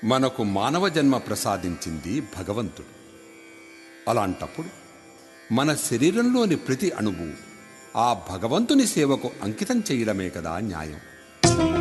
మనకు మానవ జన్మ ప్రసాదించింది భగవంతుడు. అలాంటప్పుడు మన శరీరంలోని ప్రతి అణువు ఆ భగవంతుని సేవకు అంకితం చేయడమే కదా న్యాయం.